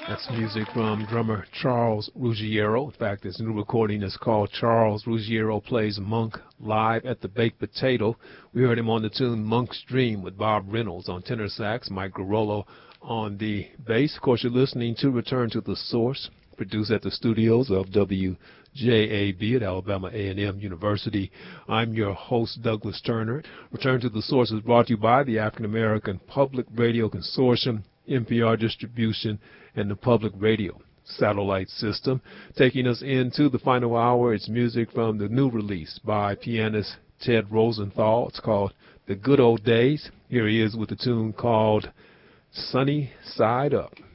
That's music from drummer Charles Ruggiero. In fact, this new recording is called Charles Ruggiero Plays Monk Live at the Baked Potato. We heard him on the tune Monk's Dream with Bob Reynolds on tenor sax, Mike Garolo on the bass. Of course, you're listening to Return to the Source, produced at the studios of WJAB at Alabama A&M University. I'm your host, Douglas Turner. Return to the Source is brought to you by the African American Public Radio Consortium, NPR Distribution, and the Public Radio Satellite System. Taking us into the final hour, it's music from the new release by pianist Ted Rosenthal. It's called The Good Old Days. Here he is with a tune called Sunny Side Up.